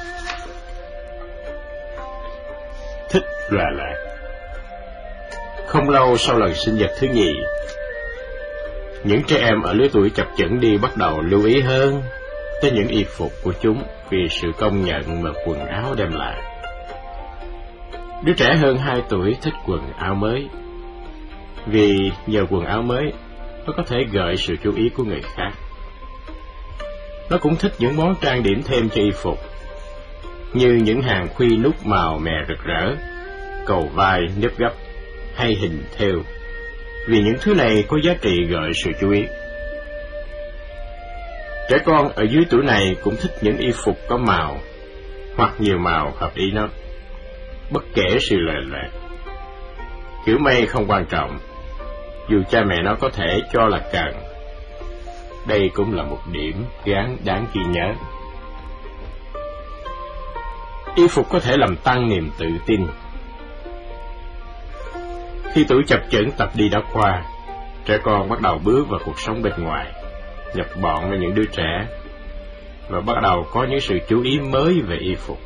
Thích lòe loẹt. Không lâu sau lần sinh nhật thứ nhì, những trẻ em ở lứa tuổi chập chững đi bắt đầu lưu ý hơn tới những y phục của chúng vì sự công nhận mà quần áo đem lại. Đứa trẻ hơn hai tuổi thích quần áo mới, vì nhờ quần áo mới nó có thể gợi sự chú ý của người khác. Nó cũng thích những món trang điểm thêm cho y phục, như những hàng khuy nút màu mè rực rỡ, cầu vai nếp gấp hay hình thêu, vì những thứ này có giá trị gợi sự chú ý. Trẻ con ở dưới tuổi này cũng thích những y phục có màu hoặc nhiều màu hợp ý nó, bất kể sự lòe loẹt. Kiểu may không quan trọng, dù cha mẹ nó có thể cho là cần. Đây cũng là một điểm đáng đáng ghi nhớ. Y phục có thể làm tăng niềm tự tin. Khi tuổi chập chững tập đi đã qua, trẻ con bắt đầu bước vào cuộc sống bên ngoài, nhập bọn với những đứa trẻ, và bắt đầu có những sự chú ý mới về y phục.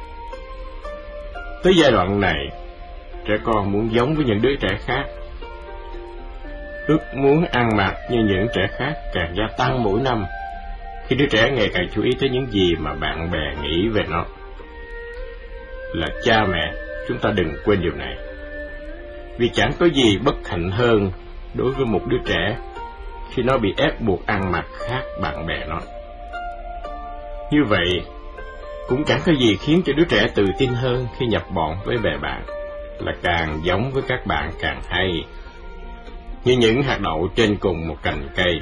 Tới giai đoạn này, trẻ con muốn giống với những đứa trẻ khác. Ước muốn ăn mặc như những trẻ khác càng gia tăng mỗi năm, khi đứa trẻ ngày càng chú ý tới những gì mà bạn bè nghĩ về nó. Là cha mẹ, chúng ta đừng quên điều này, vì chẳng có gì bất hạnh hơn đối với một đứa trẻ khi nó bị ép buộc ăn mặc khác bạn bè nó. Như vậy, cũng chẳng có gì khiến cho đứa trẻ tự tin hơn khi nhập bọn với bè bạn, là càng giống với các bạn càng hay, như những hạt đậu trên cùng một cành cây.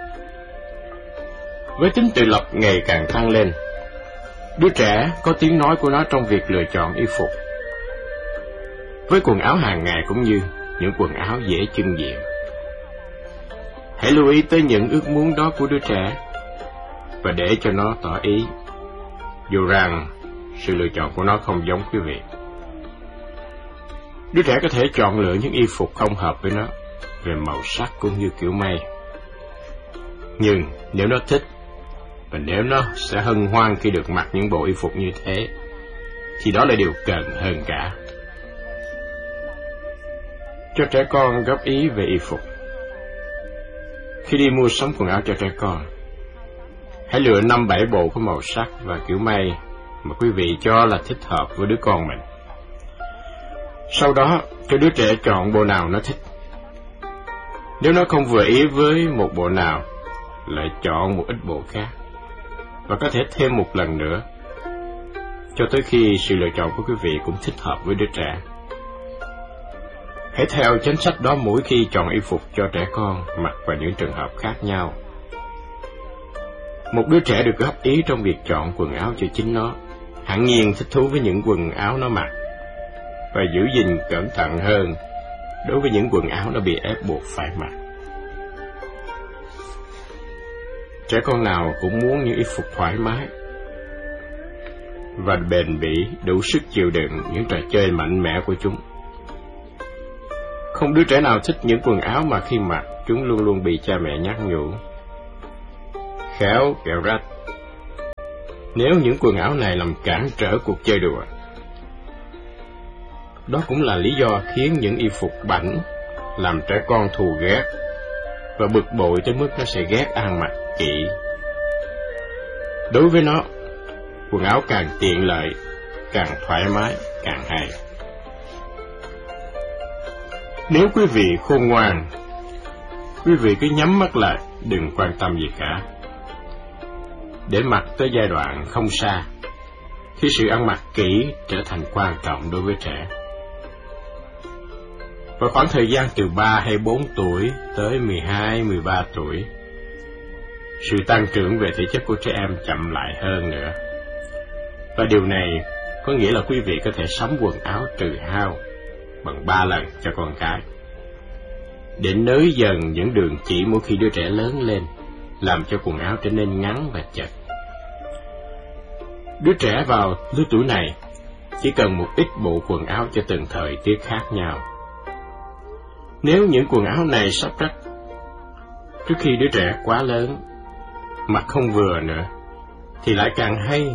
Với tính tự lập ngày càng tăng lên, đứa trẻ có tiếng nói của nó trong việc lựa chọn y phục, với quần áo hàng ngày cũng như những quần áo dễ trưng diện. Hãy lưu ý tới những ước muốn đó của đứa trẻ và để cho nó tỏ ý, dù rằng sự lựa chọn của nó không giống quý vị. Đứa trẻ có thể chọn lựa những y phục không hợp với nó về màu sắc cũng như kiểu may. Nhưng nếu nó thích, và nếu nó sẽ hân hoan khi được mặc những bộ y phục như thế, thì đó là điều cần hơn cả. Cho trẻ con góp ý về y phục. Khi đi mua sắm quần áo cho trẻ con, hãy lựa năm bảy bộ có màu sắc và kiểu may mà quý vị cho là thích hợp với đứa con mình. Sau đó, cho đứa trẻ chọn bộ nào nó thích. Nếu nó không vừa ý với một bộ nào, lại chọn một ít bộ khác, và có thể thêm một lần nữa, cho tới khi sự lựa chọn của quý vị cũng thích hợp với đứa trẻ. Hãy theo chính sách đó mỗi khi chọn y phục cho trẻ con mặc vào những trường hợp khác nhau. Một đứa trẻ được góp ý trong việc chọn quần áo cho chính nó, hẳn nhiên thích thú với những quần áo nó mặc, và giữ gìn cẩn thận hơn đối với những quần áo nó bị ép buộc phải mặc. Trẻ con nào cũng muốn những y phục thoải mái và bền bỉ, đủ sức chịu đựng những trò chơi mạnh mẽ của chúng. Không đứa trẻ nào thích những quần áo mà khi mặc chúng luôn luôn bị cha mẹ nhắc nhủ, khéo kẹo rách. Nếu những quần áo này làm cản trở cuộc chơi đùa, đó cũng là lý do khiến những y phục bảnh làm trẻ con thù ghét và bực bội tới mức nó sẽ ghét ăn mặc kỹ. Đối với nó, quần áo càng tiện lợi, càng thoải mái, càng hay. Nếu quý vị khôn ngoan, quý vị cứ nhắm mắt lại, đừng quan tâm gì cả, để mặc tới giai đoạn không xa, khi sự ăn mặc kỹ trở thành quan trọng đối với trẻ. Vào khoảng thời gian từ ba hay bốn tuổi tới mười hai, mười ba tuổi, sự tăng trưởng về thể chất của trẻ em chậm lại hơn nữa. Và điều này có nghĩa là quý vị có thể sắm quần áo trừ hao bằng ba lần cho con cái, để nới dần những đường chỉ mỗi khi đứa trẻ lớn lên, làm cho quần áo trở nên ngắn và chật. Đứa trẻ vào lứa tuổi này chỉ cần một ít bộ quần áo cho từng thời tiết khác nhau. Nếu những quần áo này sắp rách trước khi đứa trẻ quá lớn, mặc không vừa nữa, thì lại càng hay.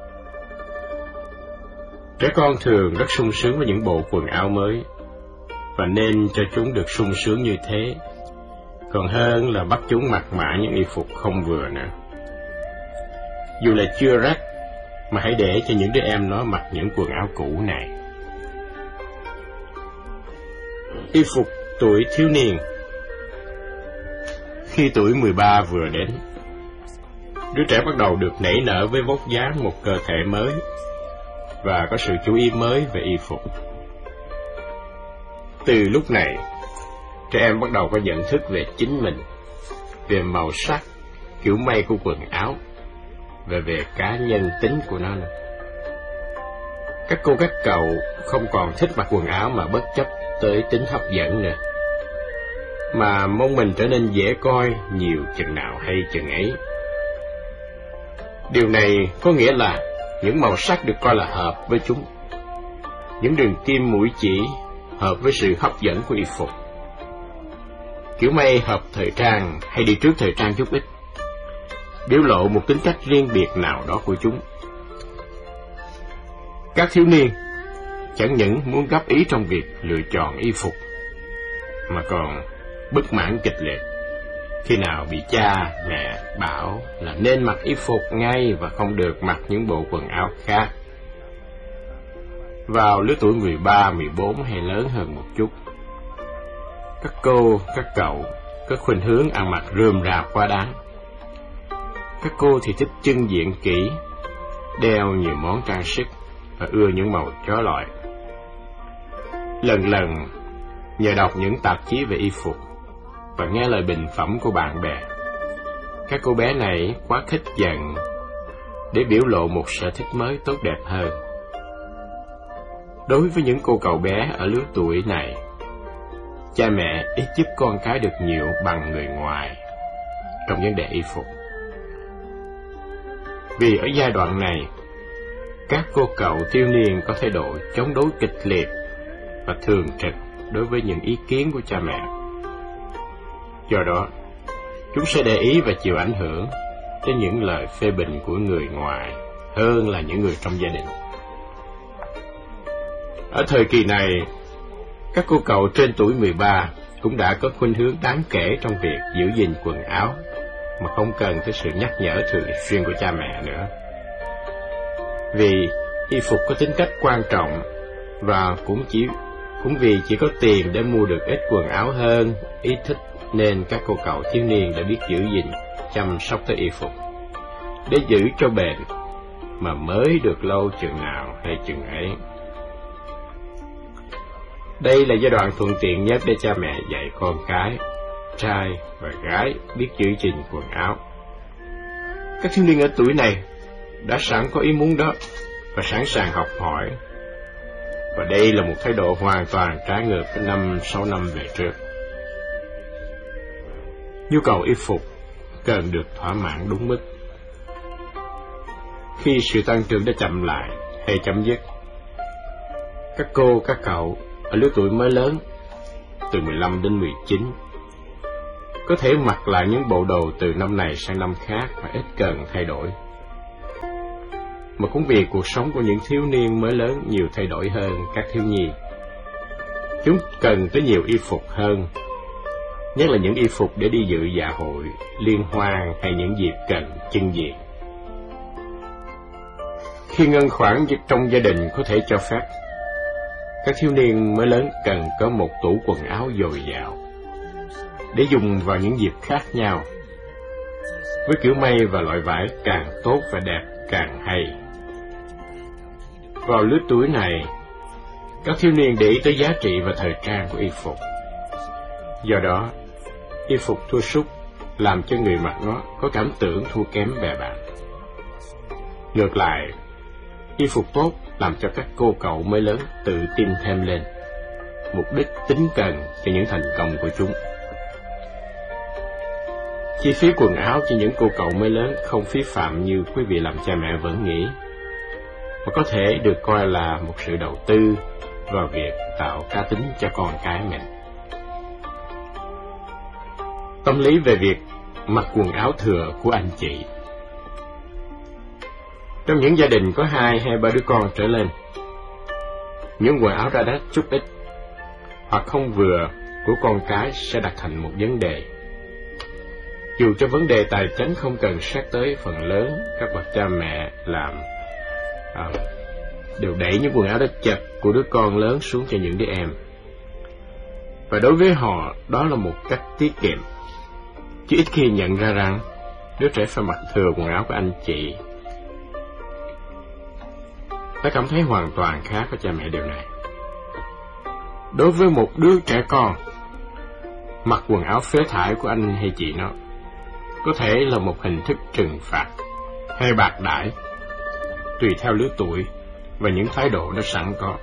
Trẻ con thường rất sung sướng với những bộ quần áo mới, và nên cho chúng được sung sướng như thế, còn hơn là bắt chúng mặc mãi những y phục không vừa nữa. Dù là chưa rách, mà hãy để cho những đứa em nó mặc những quần áo cũ này. Y phục tuổi thiếu niên. Khi tuổi mười ba vừa đến, đứa trẻ bắt đầu được nảy nở với vóc dáng một cơ thể mới và có sự chú ý mới về y phục. Từ lúc này, trẻ em bắt đầu có nhận thức về chính mình, về màu sắc, kiểu may của quần áo và về cá nhân tính của nó nữa. Các cô các cậu không còn thích mặc quần áo mà bất chấp tới tính hấp dẫn nữa, mà mong mình trở nên dễ coi nhiều chừng nào hay chừng ấy. Điều này có nghĩa là những màu sắc được coi là hợp với chúng, những đường kim mũi chỉ hợp với sự hấp dẫn của y phục, kiểu may hợp thời trang hay đi trước thời trang chút ít, biểu lộ một tính cách riêng biệt nào đó của chúng. Các thiếu niên chẳng những muốn góp ý trong việc lựa chọn y phục, mà còn bất mãn kịch liệt khi nào bị cha mẹ bảo là nên mặc y phục ngay và không được mặc những bộ quần áo khác. Vào lứa tuổi mười ba, mười bốn hay lớn hơn một chút, các cô, các cậu có khuynh hướng ăn mặc rườm rà quá đáng. Các cô thì thích trưng diện kỹ, đeo nhiều món trang sức và ưa những màu chói lọi. Lần lần, nhờ đọc những tạp chí về y phục và nghe lời bình phẩm của bạn bè, các cô bé này quá khích dần để biểu lộ một sở thích mới tốt đẹp hơn. Đối với những cô cậu bé ở lứa tuổi này, cha mẹ ít giúp con cái được nhiều bằng người ngoài trong vấn đề y phục. Vì ở giai đoạn này, các cô cậu thiếu niên có thái độ chống đối kịch liệt và thường trực đối với những ý kiến của cha mẹ. Do đó, chúng sẽ để ý và chịu ảnh hưởng tới những lời phê bình của người ngoài hơn là những người trong gia đình. Ở thời kỳ này, các cô cậu trên tuổi mười ba cũng đã có khuynh hướng đáng kể trong việc giữ gìn quần áo mà không cần tới sự nhắc nhở thường xuyên của cha mẹ nữa. Vì y phục có tính cách quan trọng, và cũng chỉ cũng vì chỉ có tiền để mua được ít quần áo hơn ý thích, nên các cô cậu thiếu niên đã biết giữ gìn, chăm sóc tới y phục để giữ cho bền, mà mới được lâu chừng nào hay chừng ấy. Đây là giai đoạn thuận tiện nhất để cha mẹ dạy con cái, trai và gái biết giữ gìn quần áo. Các thiếu niên ở tuổi này đã sẵn có ý muốn đó và sẵn sàng học hỏi, và đây là một thái độ hoàn toàn trái ngược với năm sáu năm về trước. Nhu cầu y phục cần được thỏa mãn đúng mức. Khi sự tăng trưởng đã chậm lại hay chấm dứt, các cô, các cậu ở lứa tuổi mới lớn, từ mười lăm đến mười chín, có thể mặc lại những bộ đồ từ năm này sang năm khác mà ít cần thay đổi. Mà cũng vì cuộc sống của những thiếu niên mới lớn nhiều thay đổi hơn các thiếu nhi. Chúng cần tới nhiều y phục hơn, nhất là những y phục để đi dự dạ hội, liên hoan hay những dịp cần chưng diện. Khi ngân khoản trong gia đình có thể cho phép, các thiếu niên mới lớn cần có một tủ quần áo dồi dào để dùng vào những dịp khác nhau, với kiểu may và loại vải càng tốt và đẹp càng hay. Vào lứa tuổi này, các thiếu niên để ý tới giá trị và thời trang của y phục. Do đó, y phục thua sút làm cho người mặc nó có cảm tưởng thua kém bè bạn. Ngược lại, y phục tốt làm cho các cô cậu mới lớn tự tin thêm lên, mục đích tính cần cho những thành công của chúng. Chi phí quần áo cho những cô cậu mới lớn không phí phạm như quý vị làm cha mẹ vẫn nghĩ, mà có thể được coi là một sự đầu tư vào việc tạo cá tính cho con cái mình. Tâm lý về việc mặc quần áo thừa của anh chị. Trong những gia đình có hai hay ba đứa con trở lên, những quần áo ra đắt chút ít hoặc không vừa của con cái sẽ đặt thành một vấn đề. Dù cho vấn đề tài chính không cần xét tới, phần lớn các bậc cha mẹ làm à, đều đẩy những quần áo đã chật của đứa con lớn xuống cho những đứa em. Và đối với họ, đó là một cách tiết kiệm, chứ ít khi nhận ra rằng đứa trẻ phải mặc thừa quần áo của anh chị. Ta cảm thấy hoàn toàn khác với cha mẹ điều này. Đối với một đứa trẻ con, mặc quần áo phế thải của anh hay chị nó có thể là một hình thức trừng phạt hay bạc đãi, tùy theo lứa tuổi và những thái độ nó sẵn có.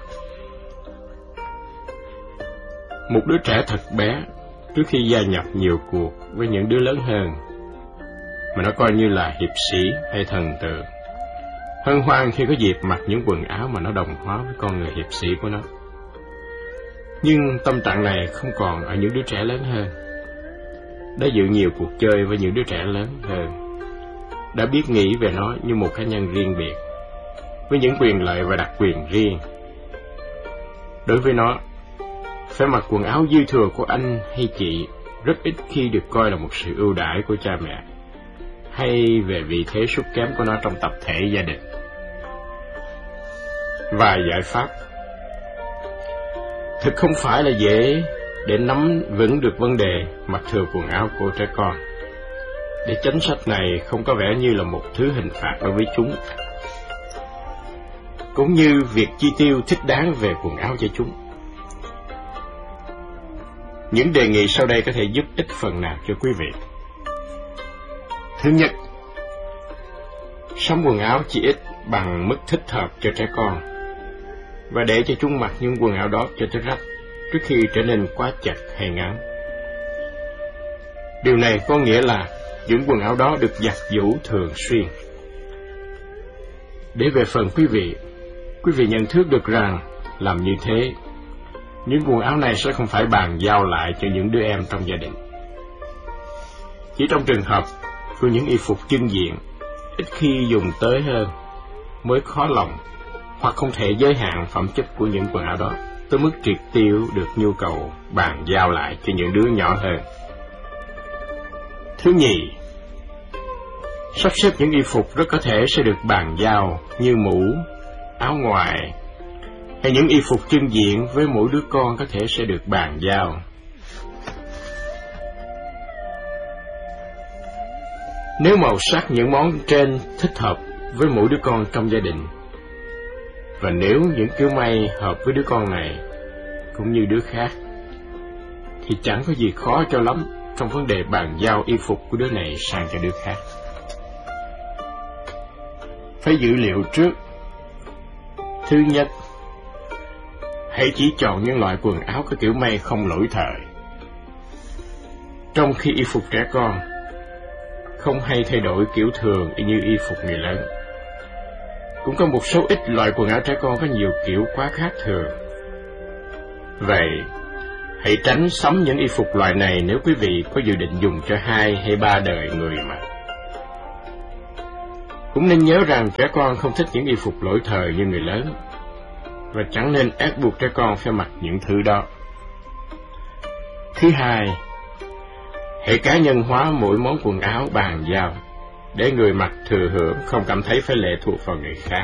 Một đứa trẻ thật bé, trước khi gia nhập nhiều cuộc với những đứa lớn hơn, mà nó coi như là hiệp sĩ hay thần tượng, hân hoan khi có dịp mặc những quần áo mà nó đồng hóa với con người hiệp sĩ của nó. Nhưng tâm trạng này không còn ở những đứa trẻ lớn hơn, đã dự nhiều cuộc chơi với những đứa trẻ lớn hơn, đã biết nghĩ về nó như một cá nhân riêng biệt, với những quyền lợi và đặc quyền riêng. Đối với nó, phải mặc quần áo dư thừa của anh hay chị rất ít khi được coi là một sự ưu đãi của cha mẹ, hay về vị thế sút kém của nó trong tập thể gia đình. Vài giải pháp. Thực không phải là dễ để nắm vững được vấn đề mặc thừa quần áo của trẻ con, để chính sách này không có vẻ như là một thứ hình phạt đối với chúng, cũng như việc chi tiêu thích đáng về quần áo cho chúng. Những đề nghị sau đây có thể giúp ích phần nào cho quý vị. Thứ nhất, sắm quần áo chỉ ít bằng mức thích hợp cho trẻ con, và để cho chúng mặc những quần áo đó cho tới rách trước khi trở nên quá chặt hay ngắn. Điều này có nghĩa là những quần áo đó được giặt giũ thường xuyên. Để về phần quý vị, quý vị nhận thức được rằng làm như thế, những quần áo này sẽ không phải bàn giao lại cho những đứa em trong gia đình. Chỉ trong trường hợp của những y phục trưng diện, ít khi dùng tới hơn, mới khó lòng hoặc không thể giới hạn phẩm chất của những quần áo đó tới mức triệt tiêu được nhu cầu bàn giao lại cho những đứa nhỏ hơn. Thứ nhì, sắp xếp những y phục rất có thể sẽ được bàn giao như mũ, áo ngoài, hay những y phục trưng diện với mỗi đứa con có thể sẽ được bàn giao. Nếu màu sắc những món trên thích hợp với mỗi đứa con trong gia đình, và nếu những kiểu may hợp với đứa con này cũng như đứa khác, thì chẳng có gì khó cho lắm trong vấn đề bàn giao y phục của đứa này sang cho đứa khác. Phải dự liệu trước. Thứ nhất, hãy chỉ chọn những loại quần áo có kiểu may không lỗi thời, trong khi y phục trẻ con không hay thay đổi kiểu thường như y phục người lớn. Cũng có một số ít loại quần áo trẻ con có nhiều kiểu quá khác thường. Vậy, Hãy tránh sắm những y phục loại này nếu quý vị có dự định dùng cho hai hay ba đời người mà. Cũng nên nhớ rằng trẻ con không thích những y phục lỗi thời như người lớn, và chẳng nên ép buộc trẻ con phải mặc những thứ đó. Thứ hai, hãy cá nhân hóa mỗi món quần áo bàn giao, để người mặc thừa hưởng không cảm thấy phải lệ thuộc vào người khác.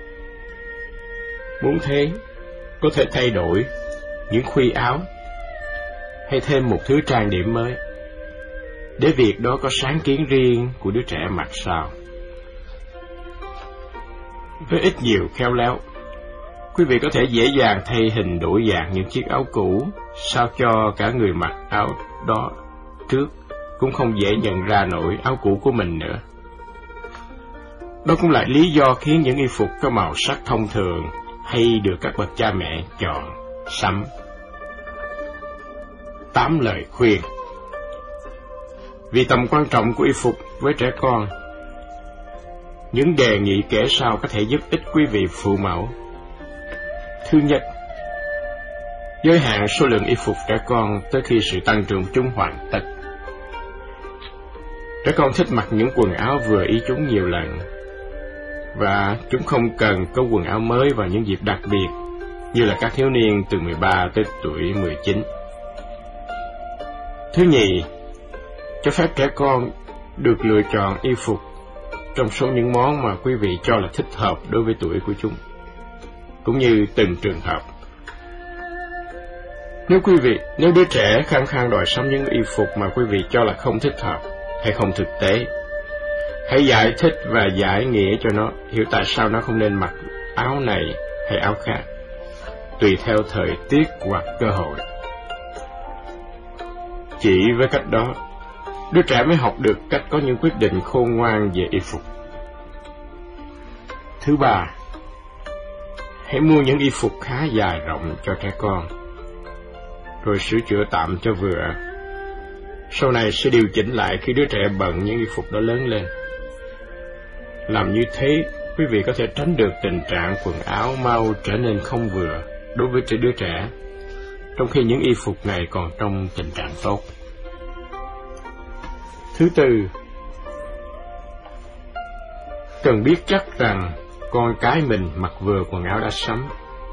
Muốn thế, có thể thay đổi những khuy áo, hay thêm một thứ trang điểm mới, để việc đó có sáng kiến riêng của đứa trẻ mặc sao. Với ít nhiều khéo léo, quý vị có thể dễ dàng thay hình đổi dạng những chiếc áo cũ, sao cho cả người mặc áo đó trước cũng không dễ nhận ra nổi áo cũ của mình nữa. Đó cũng là lý do khiến những y phục có màu sắc thông thường hay được các bậc cha mẹ chọn, sắm. Tám lời khuyên. Vì tầm quan trọng của y phục với trẻ con, những đề nghị kể sau có thể giúp ích quý vị phụ mẫu. Thứ nhất, giới hạn số lượng y phục trẻ con tới khi sự tăng trưởng chúng hoàn tất. Trẻ con thích mặc những quần áo vừa ý chúng nhiều lần, và chúng không cần có quần áo mới vào những dịp đặc biệt, như là các thiếu niên từ mười ba tới tuổi mười chín. Thứ nhì, cho phép trẻ con được lựa chọn y phục trong số những món mà quý vị cho là thích hợp đối với tuổi của chúng, cũng như từng trường hợp. Nếu quý vị, nếu đứa trẻ khăng khăng đòi sắm những y phục mà quý vị cho là không thích hợp hay không thực tế, hãy giải thích và giải nghĩa cho nó hiểu tại sao nó không nên mặc áo này hay áo khác, tùy theo thời tiết hoặc cơ hội. Chỉ với cách đó, đứa trẻ mới học được cách có những quyết định khôn ngoan về y phục. Thứ ba, hãy mua những y phục khá dài rộng cho trẻ con, rồi sửa chữa tạm cho vừa. Sau này sẽ điều chỉnh lại khi đứa trẻ bận những y phục đó lớn lên. Làm như thế, quý vị có thể tránh được tình trạng quần áo mau trở nên không vừa đối với đứa trẻ, trong khi những y phục này còn trong tình trạng tốt. Thứ tư, cần biết chắc rằng con cái mình mặc vừa quần áo đã sắm.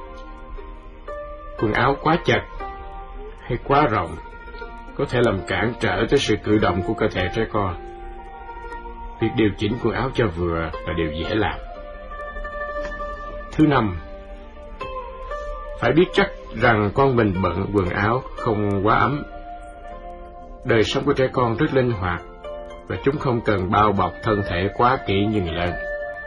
Quần áo quá chật hay quá rộng có thể làm cản trở tới sự cử động của cơ thể trẻ con. Việc điều chỉnh quần áo cho vừa là điều dễ làm. Thứ năm, phải biết chắc rằng con mình bận quần áo không quá ấm. Đời sống của trẻ con rất linh hoạt, và chúng không cần bao bọc thân thể quá kỹ như người lớn.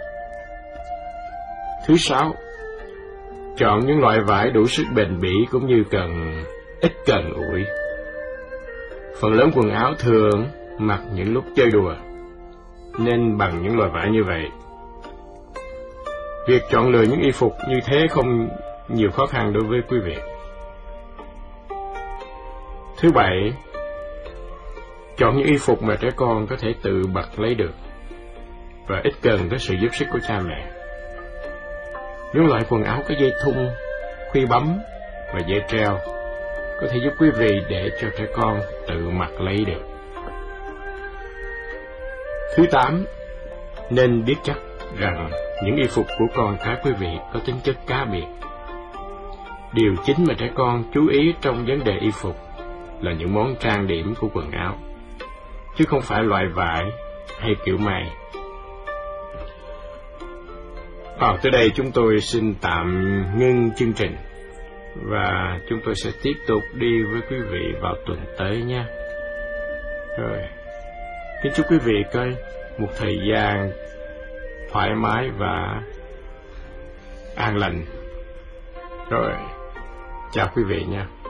Thứ sáu, chọn những loại vải đủ sức bền bỉ cũng như cần ít cần ủi. Phần lớn quần áo thường mặc những lúc chơi đùa, nên bằng những loại vải như vậy. Việc chọn lựa những y phục như thế không nhiều khó khăn đối với quý vị. Thứ bảy, chọn những y phục mà trẻ con có thể tự bật lấy được, và ít cần tới sự giúp sức của cha mẹ. Những loại quần áo có dây thun, khuy bấm và dễ treo có thể giúp quý vị để cho trẻ con tự mặc lấy được. Thứ tám, nên biết chắc rằng những y phục của con cái quý vị có tính chất cá biệt. Điều chính mà trẻ con chú ý trong vấn đề y phục là những món trang điểm của quần áo, chứ không phải loại vải hay kiểu may. Vào tới đây chúng tôi xin tạm ngưng chương trình, và chúng tôi sẽ tiếp tục đi với quý vị vào tuần tới nha. Rồi, kính chúc quý vị có một thời gian thoải mái và an lành. Rồi, chào quý vị nha.